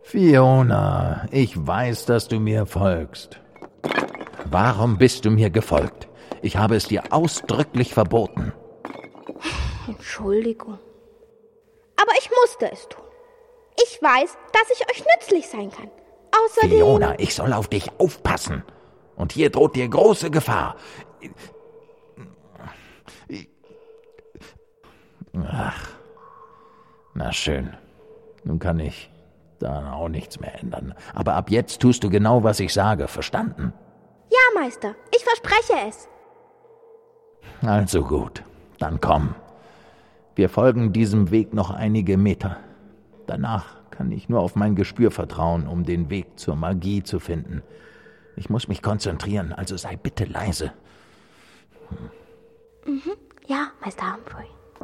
Fiona, ich weiß, dass du mir folgst. Warum bist du mir gefolgt? Ich habe es dir ausdrücklich verboten. Entschuldigung. Aber ich musste es tun. Ich weiß, dass ich euch nützlich sein kann. Außerdem... Fiona, ich soll auf dich aufpassen. Und hier droht dir große Gefahr. Ach, na schön. Nun kann ich da auch nichts mehr ändern. Aber ab jetzt tust du genau, was ich sage. Verstanden? Ja, Meister. Ich verspreche es. Also gut. Dann komm. Wir folgen diesem Weg noch einige Meter. Danach kann ich nur auf mein Gespür vertrauen, um den Weg zur Magie zu finden. Ich muss mich konzentrieren, also sei bitte leise. Ja, Meister Humphrey.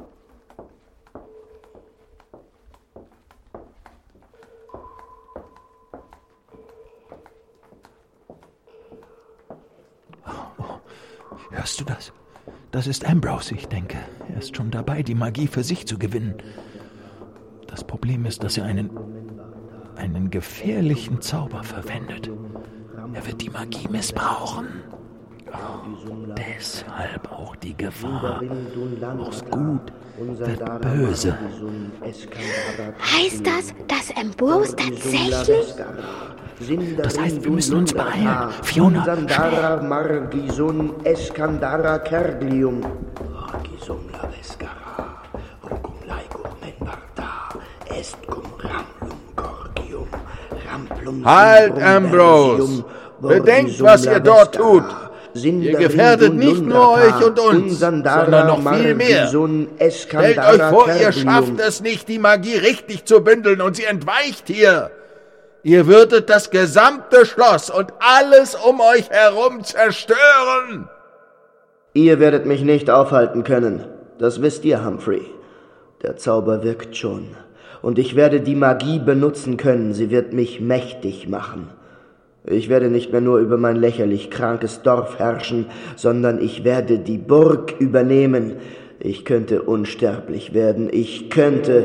Hörst du das? Das ist Ambrose, ich denke. Er ist schon dabei, die Magie für sich zu gewinnen. Das Problem ist, dass er einen gefährlichen Zauber verwendet. Er wird die Magie missbrauchen. Oh, deshalb auch die Gefahr. Aus Gut wird böse. Heißt das, dass Ambrose tatsächlich... Das heißt, wir müssen uns beeilen. Fiona, schnell. Margisun Eskandara Kerglium. Margisum Lavescara. Rucum Laigo Menvarta. Est cum Ramplum Gorgium. Ramplum. Halt, Ambrose! Bedenkt, was ihr dort tut! Ihr gefährdet nicht nur euch und uns, sondern noch viel mehr. Stellt euch vor, ihr schafft es nicht, die Magie richtig zu bündeln und sie entweicht hier. Ihr würdet das gesamte Schloss und alles um euch herum zerstören. Ihr werdet mich nicht aufhalten können. Das wisst ihr, Humphrey. Der Zauber wirkt schon. Und ich werde die Magie benutzen können. Sie wird mich mächtig machen. Ich werde nicht mehr nur über mein lächerlich krankes Dorf herrschen, sondern ich werde die Burg übernehmen. Ich könnte unsterblich werden. Ich könnte...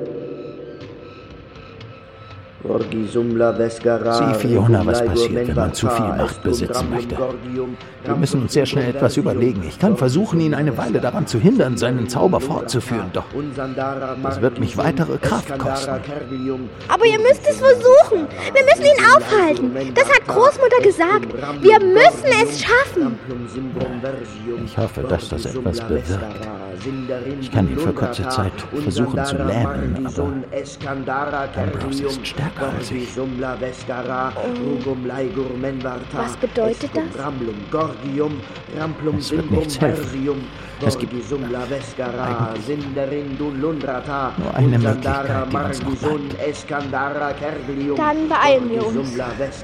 Sieh, Fiona, was passiert, wenn man zu viel Macht besitzen möchte. Wir müssen uns sehr schnell etwas überlegen. Ich kann versuchen, ihn eine Weile daran zu hindern, seinen Zauber fortzuführen, doch das wird mich weitere Kraft kosten. Aber ihr müsst es versuchen. Wir müssen ihn aufhalten. Das hat Großmutter gesagt. Wir müssen es schaffen. Ich hoffe, dass das etwas bewirkt. Ich kann ihn für kurze Zeit versuchen zu lähmen, aber Ambrose ist stärker als ich. Was bedeutet das? Es wird nichts helfen. Es gibt eigentlich nur eine Möglichkeit, die uns noch bleibt. Dann beeilen wir uns.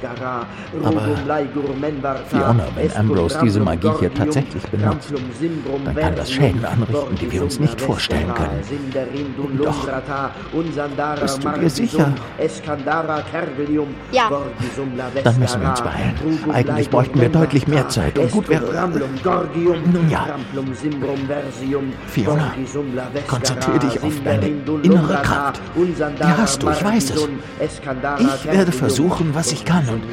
Aber Fiona, wenn Ambrose diese Magie hier tatsächlich benutzt, dann kann das Schäden anrichten, die wir uns nicht vorstellen können. Doch, bist du dir sicher? Ja. Dann müssen wir uns beeilen. Eigentlich bräuchten wir deutlich mehr Zeit und gut wäre... Nun ja. Fiona, konzentriere dich auf deine innere Kraft. Die hast du, ich weiß es. Ich werde versuchen, was ich kann und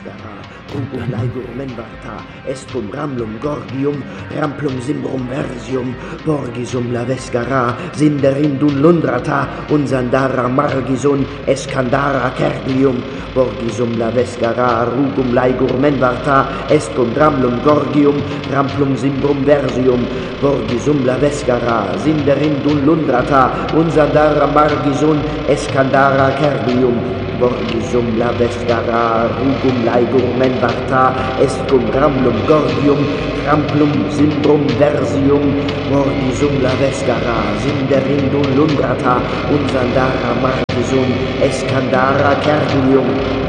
Estrum Ramlum Gorgium, Ramplum Simbrum Versium, Borgisum Lavescara, Sinderindun Lundrata, Unsandara Margisun, Eskandara Kerglium, Borgisum Lavescara, Rugum Laigur Menvarta, Estrum Ramlum Gorgium, Ramplum Simbrum Versium, Borgisum Lavescara, Sinderindun Lundrata, Unsandara Margisun, Eskandara Kerglium, Borgisum Lavescara, Rugum Laigur Menvarta, Estrum Ramlum Gorgium, Ramplum Simbrum Versium, Borgisum Lavescara, Sinderindun Lundrata, Unsandara Margisun, Eskandara Kerglium,